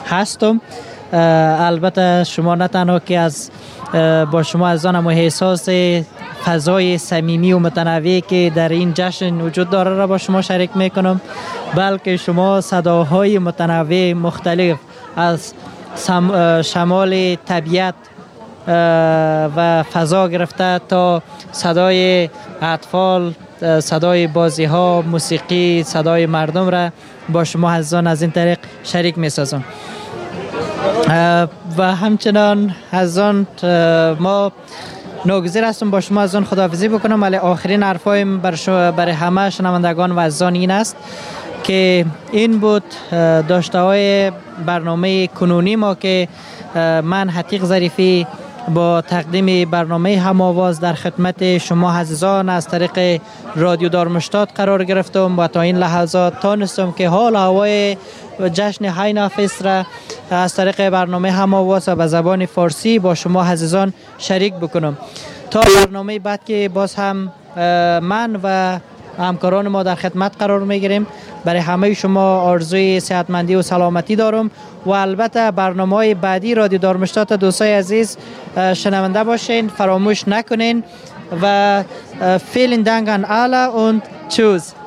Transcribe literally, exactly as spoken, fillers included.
هستم. البته شما نه تنها که از با شما از آن همه احساس فضای صمیمی و متنوعی که در این جشن وجود داره را با شما شریک میکنم، بلکه شما صداهای متنوع مختلف از شمال طبیعت و فضا گرفته تا صدای اطفال، صدای بازی ها، موسیقی، صدای مردم را با شما عزیزان از این طریق شریک می سازم. و همچنان از آن ما ناگزیر هستم با شما از آن خداحافظی بکنم، ولی آخرین حرفایم برای همه شنوندگان و عزیزان این است که این بود داشته های برنامه کنونی ما که من حتیق ظریفی با تقدیم برنامه هم‌آواز در خدمت شما عزیزان از طریق رادیو دارمشتات قرار گرفتم و تا این لحظات تانستم که حال هوای جشن هاین نافس را از طریق برنامه هم‌آواز و به زبان فارسی با شما عزیزان شریک بکنم. تا برنامه بعد که باز هم من و همکاران ما در خدمت قرار میگیریم، برای همه شما آرزوی صحتمندی و سلامتی دارم و البته برنامه‌های بعدی رادیو دارمشتات دوستای عزیز شنونده باشین، فراموش نکنین و vielen Dank an alle und tschüss.